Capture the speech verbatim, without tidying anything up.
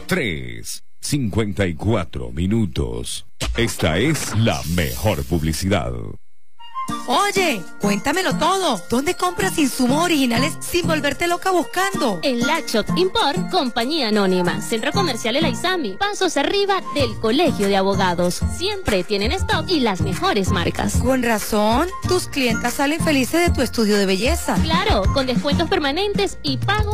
tres, cincuenta y cuatro minutos. Esta es la mejor publicidad. Oye, cuéntamelo todo. ¿Dónde compras insumos originales sin volverte loca buscando? En Latchot Import, Compañía Anónima, Centro Comercial El Aizami, pasos arriba del Colegio de Abogados. Siempre tienen stock y las mejores marcas. Con razón, tus clientas salen felices de tu estudio de belleza. Claro, con descuentos permanentes y pago